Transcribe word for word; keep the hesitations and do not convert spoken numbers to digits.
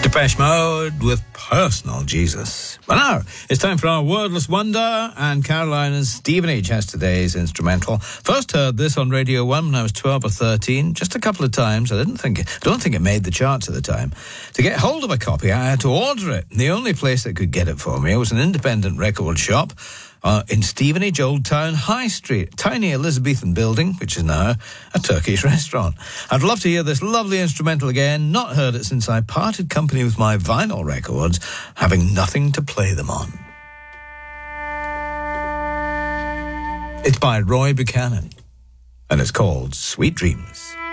Depeche Mode with Personal Jesus. Well, now, it's time for our Wordless Wonder, and Carolina's Stevenage has today's instrumental. First heard this on Radio one when I was twelve or thirteen, just a couple of times. I didn't think, I don't think it made the charts at the time. To get hold of a copy, I had to order it. The only place that could get it for me was an independent record shop Uh, in Stevenage, Old Town High Street, tiny Elizabethan building, which is now a Turkish restaurant. I'd love to hear this lovely instrumental again. Not heard it since I parted company with my vinyl records, having nothing to play them on. It's by Roy Buchanan, and it's called Sweet Dreams.